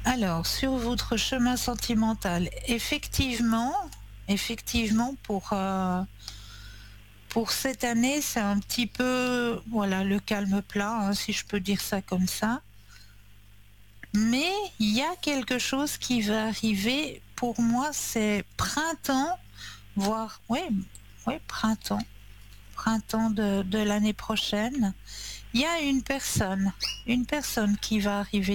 Alors, sur votre chemin sentimental, effectivement, pour cette année, c'est un petit peu, voilà, le calme plat, hein, si je peux dire ça comme ça. Mais il y a quelque chose qui va arriver. Pour moi, c'est printemps, voire, oui, ouais, printemps de l'année prochaine. Il y a une personne qui va arriver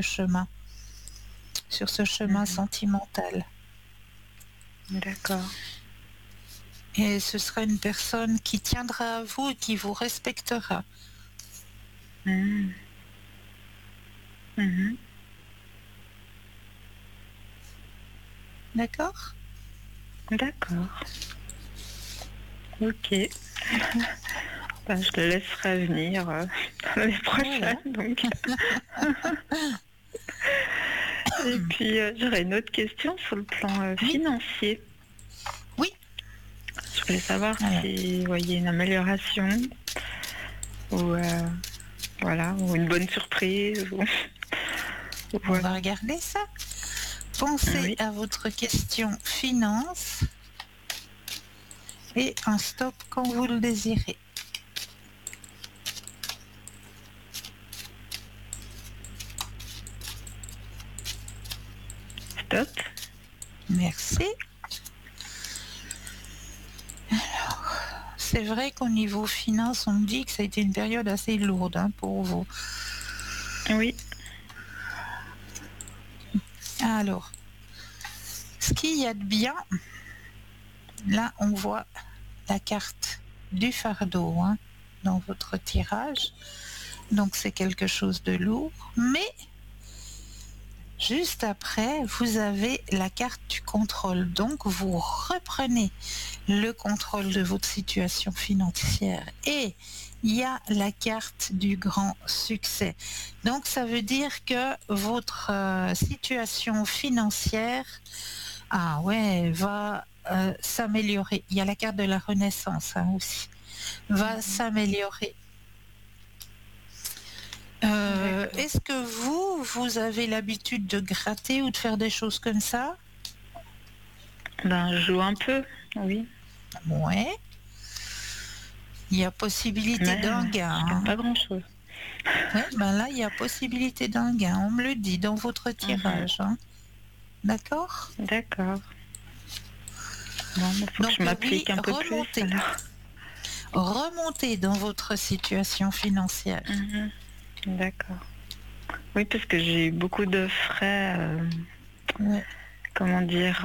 sur ce chemin Mhm. sentimental. D'accord. Et ce sera une personne qui tiendra à vous et qui vous respectera. Mhm. Mhm. D'accord? D'accord. Ok. Ben, je le laisserai venir l'année Voilà. prochaine, donc. Et puis, j'aurais une autre question sur le plan Oui, financier. oui. Je voulais savoir Alors, si vous voyez une amélioration ou voilà, ou une bonne surprise. Ou on va voilà. regarder ça. Pensez Oui. à votre question finance et un stop quand vous le désirez. Stop. Merci. C'est vrai qu'au niveau finance, on me dit que ça a été une période assez lourde, hein, pour vous. Oui. Alors, ce qu'il y a de bien, là, on voit la carte du fardeau, hein, dans votre tirage. Donc, c'est quelque chose de lourd. Mais, juste après, vous avez la carte du contrôle. Donc, vous reprenez le contrôle de votre situation financière. Et il y a la carte du grand succès. Donc, ça veut dire que votre situation financière, ah ouais, va s'améliorer. Il y a la carte de la renaissance, hein, aussi. Va Mhm. s'améliorer. D'accord. Est-ce que vous avez l'habitude de gratter ou de faire des choses comme ça? Ben, je joue un peu, oui. Ouais. Il y a possibilité Mais d'un je gain, gagne hein. pas grand-chose. Ouais, ben là, il y a possibilité d'un gain. On me le dit dans votre Mhm. tirage, hein. D'accord? D'accord. Bon, il faut que je Donc oui, m'applique un peu plus alors. remontez dans votre situation financière. Mhm. D'accord. Oui, parce que j'ai eu beaucoup de frais, Ouais, comment dire,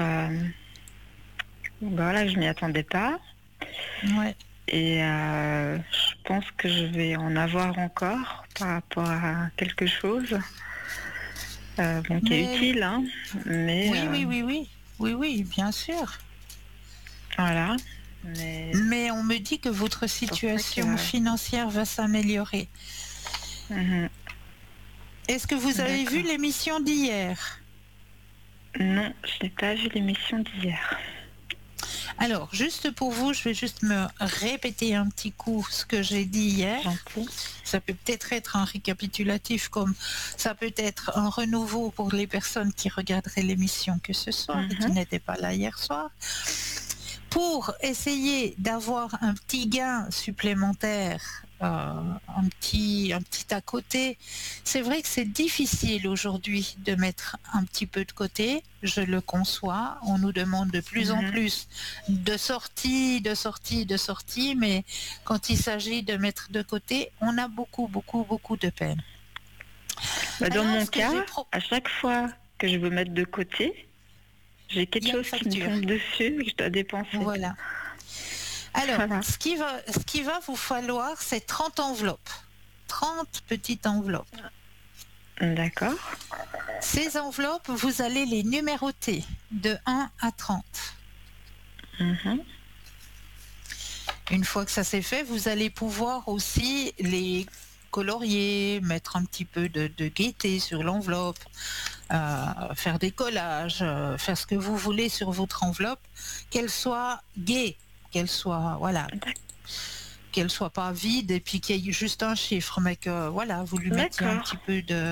ben voilà, je m'y attendais pas. ouais. Et je pense que je vais en avoir encore par rapport à quelque chose bon, qui est Mais utile, hein, mais oui, oui, oui, oui, oui, oui, bien sûr. voilà. Mais Mais on me dit que votre c'est pour ça situation que... financière va s'améliorer. Mhm. Est-ce que vous avez vu D'accord. l'émission d'hier? Non, je n'ai pas vu l'émission d'hier. Alors, juste pour vous, je vais juste me répéter un petit coup ce que j'ai dit hier. Gentil. Ça peut peut-être être un récapitulatif, comme ça peut être un renouveau pour les personnes qui regarderaient l'émission que ce soir et qui Mhm. n'étaient pas là hier soir. Pour essayer d'avoir un petit gain supplémentaire, un petit à côté. C'est vrai que c'est difficile aujourd'hui de mettre un petit peu de côté, je le conçois. On nous demande de plus en Mhm. plus de sorties, mais quand il s'agit de mettre de côté, on a beaucoup, beaucoup, beaucoup de peine. Bah, dans Alors, mon ce que cas, j'ai pro... à chaque fois que je veux mettre de côté, j'ai il quelque y a une chose qui me facture. tombe dessus et que je dois dépenser. Voilà. Alors, Voilà. ce qui va vous falloir, c'est 30 enveloppes. 30 petites enveloppes. D'accord. Ces enveloppes, vous allez les numéroter de 1 à 30. Mhm. Une fois que ça c'est fait, vous allez pouvoir aussi les colorier, mettre un petit peu de gaieté sur l'enveloppe, faire des collages, faire ce que vous voulez sur votre enveloppe, qu'elle soit gaie, qu'elle soit, voilà, qu'elle soit pas vide et puis qu'il y ait juste un chiffre, mais que voilà, vous lui mettiez un D'accord. petit peu de